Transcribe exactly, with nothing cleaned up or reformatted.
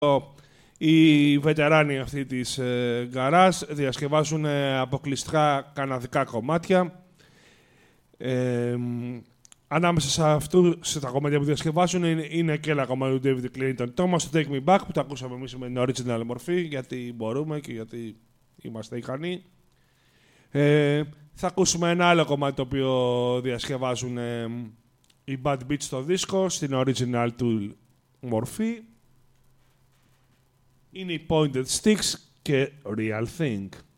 οι βετεράνοι αυτοί της ε, γκαράζ διασκευάζουν ε, αποκλειστικά καναδικά κομμάτια. Ε, ανάμεσα σε αυτού, σε τα κομμάτια που διασκευάζουν, είναι, είναι και ένα κομμάτι του David Clinton Thomas, το Take Me Back, που το ακούσαμε εμείς με την original μορφή, γιατί μπορούμε και γιατί είμαστε ικανοί. Ε, θα ακούσουμε ένα άλλο κομμάτι το οποίο διασκευάζουν ε, οι Bad Beats στο δίσκο, στην original του μορφή. Είναι οι Pointed Sticks και Real Thing.